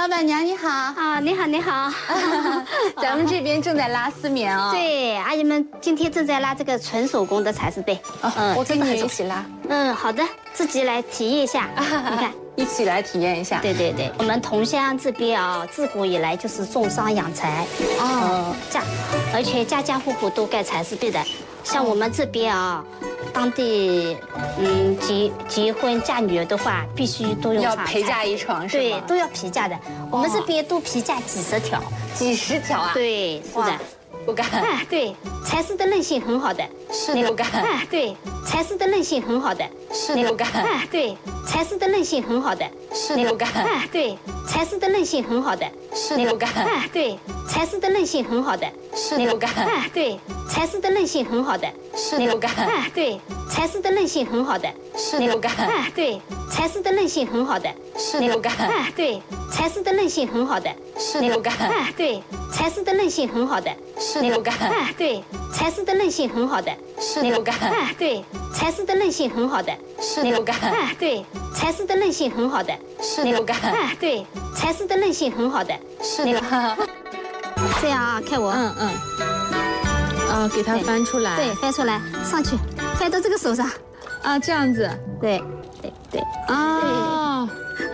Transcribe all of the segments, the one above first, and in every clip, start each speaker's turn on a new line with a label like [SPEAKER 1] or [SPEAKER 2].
[SPEAKER 1] 老板娘你好
[SPEAKER 2] 啊，你好，你好。
[SPEAKER 1] 咱们这边正在拉丝棉哦。
[SPEAKER 2] 对，阿姨们今天正在拉这个纯手工的蚕丝被。
[SPEAKER 1] 我跟你一起拉。
[SPEAKER 2] 好的，自己来体验一下。你看，
[SPEAKER 1] 一起来体验一下。
[SPEAKER 2] 对对对，我们桐乡这边啊，自古以来就是种桑养蚕。而且家家户户都盖蚕丝被的。像我们这边啊，当地结婚嫁女儿的话，必须都用
[SPEAKER 1] 要陪嫁一床是吗？
[SPEAKER 2] 对，都要陪嫁的。我们这边都陪嫁几十条。
[SPEAKER 1] 几十条啊？
[SPEAKER 2] 对，是的。
[SPEAKER 1] 不敢。
[SPEAKER 2] 对，蚕丝的韧性很好的。
[SPEAKER 1] 是的，不敢。
[SPEAKER 2] 对，蚕丝的韧性很好的。
[SPEAKER 1] 是的，不敢。
[SPEAKER 2] 对，蚕丝的韧性很好的。
[SPEAKER 1] 是的，不敢。
[SPEAKER 2] 对，蚕丝的韧性很好的。
[SPEAKER 1] 是的，不敢。
[SPEAKER 2] 对，蚕丝的韧性很好的。
[SPEAKER 1] 是的，不敢。
[SPEAKER 2] 对，蚕丝的韧性很好的。
[SPEAKER 1] 是的，不敢。
[SPEAKER 2] 对，蚕丝的韧性很好的。
[SPEAKER 1] 是的，不敢。
[SPEAKER 2] 对，蚕丝的韧性很好的。
[SPEAKER 1] 是的，不敢。
[SPEAKER 2] 对，蚕丝的韧性很好的。
[SPEAKER 1] 是的，不敢。
[SPEAKER 2] 对，蚕丝的韧性很好的。
[SPEAKER 1] 是的，不敢。
[SPEAKER 2] 对，蚕丝的韧性很好的。
[SPEAKER 1] 是的，不敢。
[SPEAKER 2] 对，蚕丝的韧性很好的。
[SPEAKER 1] 是的，不敢。
[SPEAKER 2] 对，蚕丝的韧性很好的。
[SPEAKER 1] 是的，不敢。
[SPEAKER 2] 对，蚕丝的韧性很好的。
[SPEAKER 1] 是的。
[SPEAKER 2] 这样啊，看我。
[SPEAKER 1] 给它翻出来。
[SPEAKER 2] 对，翻出来，上去，翻到这个手上。
[SPEAKER 1] 啊，这样子。
[SPEAKER 2] 对。
[SPEAKER 1] 啊。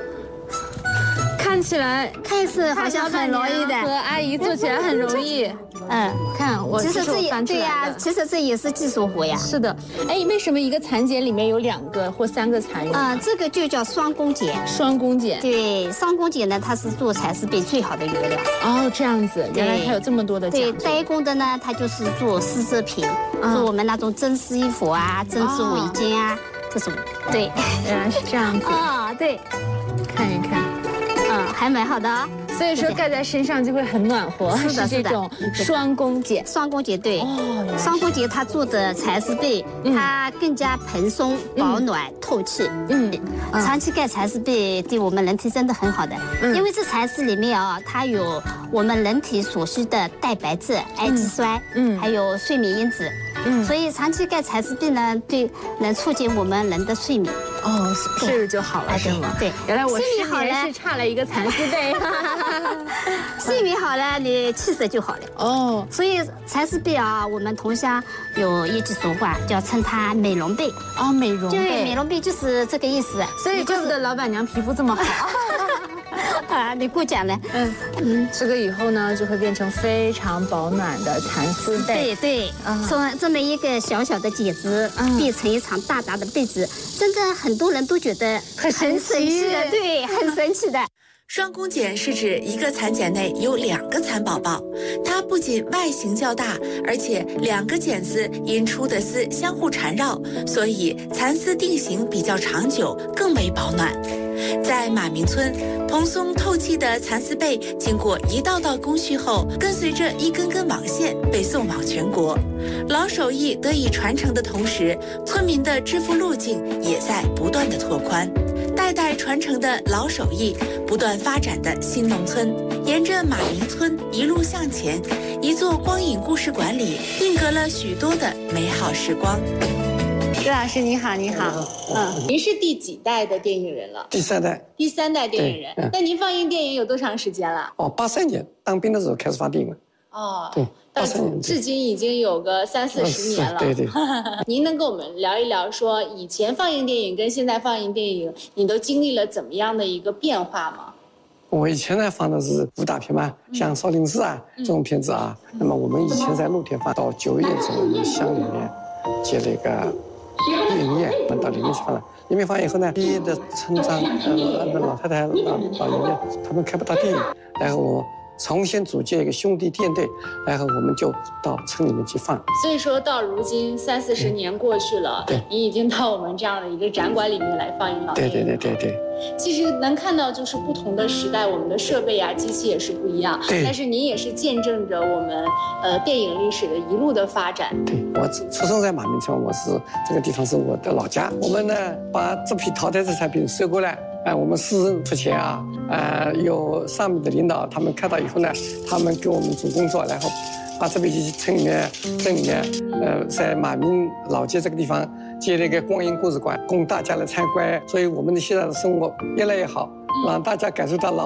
[SPEAKER 1] 看起来
[SPEAKER 2] 好像很容易的，
[SPEAKER 1] 和阿姨做起来很容易。看我
[SPEAKER 2] 其实这也对呀，其实这也是技术活呀。
[SPEAKER 1] 是的，哎，为什么一个蚕茧里面有2个或3个蚕蛹？
[SPEAKER 2] 这个就叫双弓茧。
[SPEAKER 1] 双弓茧。对，
[SPEAKER 2] 双弓茧呢，它是做蚕丝被最好的原料。
[SPEAKER 1] 哦，这样子，原来它有这么多的讲究。
[SPEAKER 2] 对，单弓的呢，它就是做丝织品，做我们那种针丝衣服啊、针织围巾啊这种。对，
[SPEAKER 1] 原来是这样子。
[SPEAKER 2] 对，
[SPEAKER 1] 看一看。
[SPEAKER 2] 还蛮好的啊。
[SPEAKER 1] 所以说盖在身上就会很暖和，是这种双弓茧。
[SPEAKER 2] 双弓茧对，双弓茧它做的蚕丝被，它更加蓬松、保暖、透气。长期盖蚕丝被对我们人体真的很好的，因为这蚕丝里面啊，它有我们人体所需的蛋白质、氨基酸，还有睡眠因子。所以长期盖蚕丝被呢，对能促进我们人的睡眠。
[SPEAKER 1] 睡了就好了，是吗？
[SPEAKER 2] 对，
[SPEAKER 1] 原来我失眠是差了一个蚕丝被。
[SPEAKER 2] 睡眠好了，你气色就好了。所以蚕丝被啊，我们桐乡有一句俗话，叫称它美容被。
[SPEAKER 1] 美容被。
[SPEAKER 2] 对，美容被就是这个意思。
[SPEAKER 1] 所以怪不得老板娘皮肤这么好。
[SPEAKER 2] 你过奖了。
[SPEAKER 1] 这个以后呢，就会变成非常保暖的蚕丝被。
[SPEAKER 2] 对，从这么一个小小的茧子变成一场大大的被子，真的很多人都觉得很神奇的，对，很神奇的。
[SPEAKER 3] 双弓茧是指一个蚕茧内有2个蚕宝宝，它不仅外形较大，而且2个茧子因出的丝相互缠绕，所以蚕丝定型比较长久，更为保暖。在马鸣村，蓬松透气的蚕丝被经过一道道工序后，跟随着一根根网线被送往全国。老手艺得以传承的同时，村民的致富路径也在不断的拓宽。代代传承的老手艺，不断发展的新农村，沿着马鸣村一路向前，一座光影故事馆里定格了许多的美好时光。
[SPEAKER 1] 朱老师你好，你好。您是第几代的电影人了？
[SPEAKER 4] 第3代。
[SPEAKER 1] 第3代电影人。那您放映电影有多长时间了
[SPEAKER 4] ？83年当兵的时候开始发电影了。
[SPEAKER 1] 对。
[SPEAKER 4] 到
[SPEAKER 1] 至今已经有个30-40年了。
[SPEAKER 4] 对。
[SPEAKER 1] 您能跟我们聊一聊，说以前放映电影跟现在放映电影，你都经历了怎么样的一个变化吗？
[SPEAKER 4] 我以前呢放的是武打片嘛，像少林寺啊这种片子啊。那么我们以前在露天放，到9月之后，我们乡里面接了一个营业，我们到里面去放了。里面放以后呢，第一的村长、老太太、老爷爷他们看不到电影，然后我重新组建一个兄弟电队，然后我们就到村里面去放。
[SPEAKER 1] 所以说到如今30-40年过去了，你已经到我们这样的一个展馆里面来放映了。
[SPEAKER 4] 对。
[SPEAKER 1] 其实能看到，就是不同的时代，我们的设备啊、机器也是不一样。但是您也是见证着我们电影历史的一路的发展。
[SPEAKER 4] 对，我出生在马鸣村，这个地方是我的老家。我们呢把这批淘汰的产品收过来。我们私人出钱啊，有上面的领导，他们看到以后呢，他们给我们做工作，然后把这批镇里面，在马鸣老街这个地方建了一个光影故事馆，供大家来参观。所以我们的现在的生活越来越好，让大家感受到老